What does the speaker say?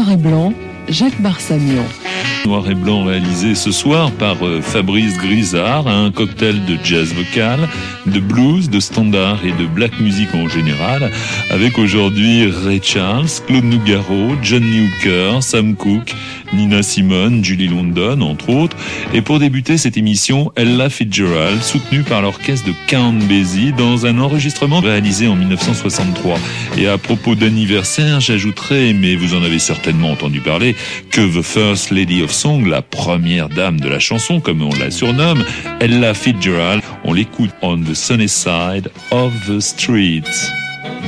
Noir et blanc, Jacques Barsamian. Noir et blanc réalisé ce soir par Fabrice Grisard, un cocktail de jazz vocal, de blues, de standard et de black music en général, avec aujourd'hui Ray Charles, Claude Nougaro, Johnny Hooker, Sam Cooke, Nina Simone, Julie London, entre autres. Et pour débuter cette émission, Ella Fitzgerald, soutenue par l'orchestre de Count Basie dans un enregistrement réalisé en 1963. Et à propos d'anniversaire, j'ajouterai, mais vous en avez certainement entendu parler, que The First Lady of Song, la première dame de la chanson, comme on la surnomme, Ella Fitzgerald, on l'écoute on the sunny side of the street.